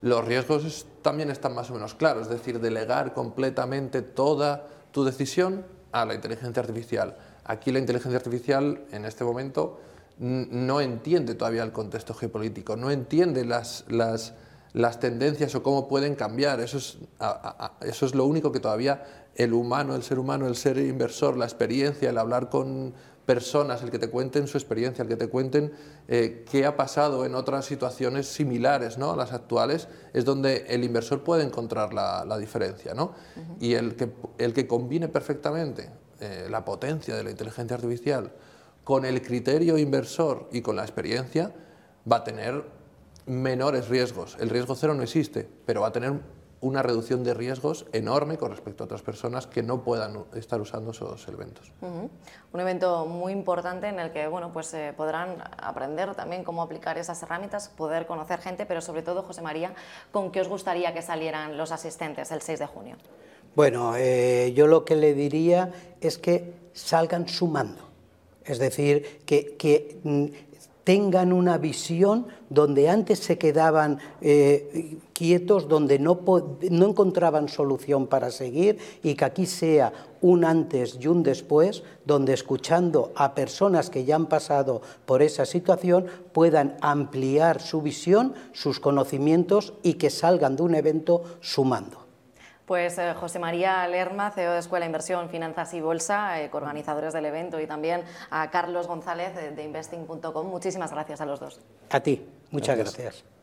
Los riesgos también están más o menos claros, es decir, delegar completamente toda tu decisión a la inteligencia artificial. Aquí la inteligencia artificial, en este momento, no entiende todavía el contexto geopolítico, no entiende las tendencias o cómo pueden cambiar. Eso es lo único que todavía el humano, el ser inversor, la experiencia, el hablar con personas, el que te cuenten su experiencia, el que te cuenten qué ha pasado en otras situaciones similares, ¿no?, a las actuales, es donde el inversor puede encontrar la diferencia, ¿no? Y el que combine perfectamente la potencia de la inteligencia artificial con el criterio inversor y con la experiencia, va a tener menores riesgos. El riesgo cero no existe, pero va a tener una reducción de riesgos enorme con respecto a otras personas que no puedan estar usando esos elementos. Un evento muy importante en el que pues, podrán aprender también cómo aplicar esas herramientas, poder conocer gente, pero sobre todo, José María, ¿con qué os gustaría que salieran los asistentes el 6 de junio? Bueno, yo lo que le diría es que salgan sumando, es decir, que tengan una visión donde antes se quedaban quietos, donde no encontraban solución para seguir, y que aquí sea un antes y un después, donde escuchando a personas que ya han pasado por esa situación puedan ampliar su visión, sus conocimientos, y que salgan de un evento sumando. Pues José María Lerma, CEO de Escuela Inversión, Finanzas y Bolsa, coorganizadores del evento, y también a Carlos González de investing.com. Muchísimas gracias a los dos. A ti, muchas gracias.